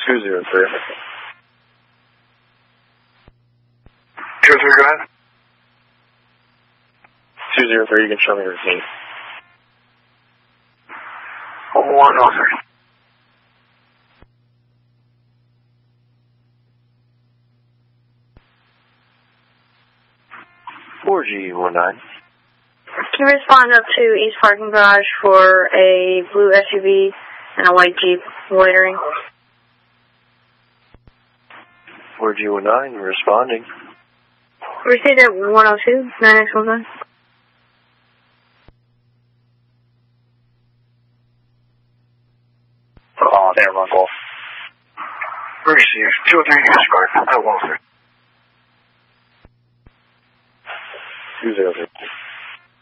203. 203, go ahead. 203, you can show me your routine. 103. 4G19. Can you respond up to East Parking Garage for a blue SUV and a white Jeep loitering? 4G19, responding. Received at 102, 9X19. There, Russell. Received. 203, East Park at 103. 203.